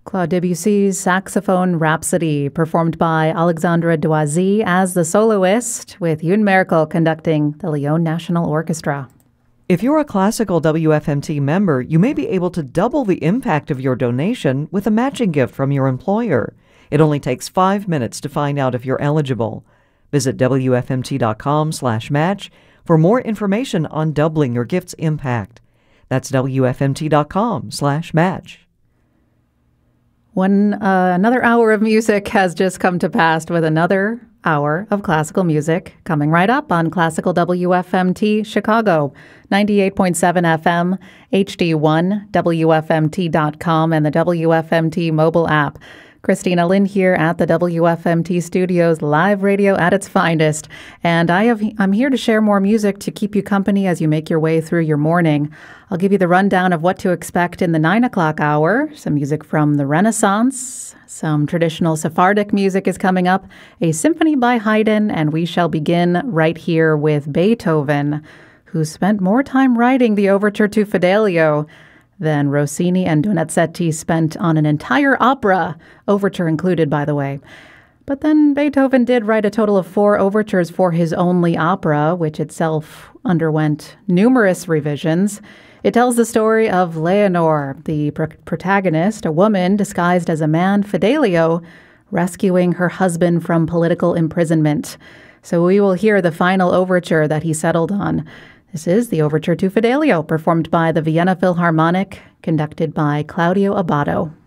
Claude Debussy's Saxophone Rhapsody, performed by Alexandre Doisy as the soloist, with Youn Merkel conducting the Lyon National Orchestra. If you're a classical WFMT member, you may be able to double the impact of your donation with a matching gift from your employer. It only takes 5 minutes to find out if you're eligible. Visit WFMT.com/match for more information on doubling your gift's impact. That's WFMT.com/match. Another hour of music has just come to pass, with another hour of classical music coming right up on Classical WFMT Chicago, 98.7 FM, HD1, WFMT.com, and the WFMT mobile app. Christina Lynn here at the WFMT studios, live radio at its finest. And I'm here to share more music to keep you company as you make your way through your morning. I'll give you the rundown of what to expect in the 9 o'clock hour. Some music from the Renaissance, some traditional Sephardic music is coming up, a symphony by Haydn, and we shall begin right here with Beethoven, who spent more time writing the overture to Fidelio than Rossini and Donizetti spent on an entire opera, overture included, by the way. But then Beethoven did write a total of 4 overtures for his only opera, which itself underwent numerous revisions. It tells the story of Leonore, the protagonist, a woman disguised as a man, Fidelio, rescuing her husband from political imprisonment. So we will hear the final overture that he settled on. This is the Overture to Fidelio, performed by the Vienna Philharmonic, conducted by Claudio Abbado.